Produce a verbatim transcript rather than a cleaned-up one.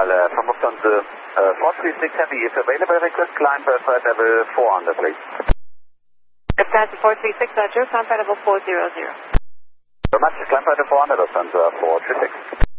uh, from Lufthansa uh, four three six Heavy, if available, request climb uh, flight level four hundred, please. Lufthansa four three six, Roger, climb flight level four hundred. Very much, climb flight level four hundred, Lufthansa four three six.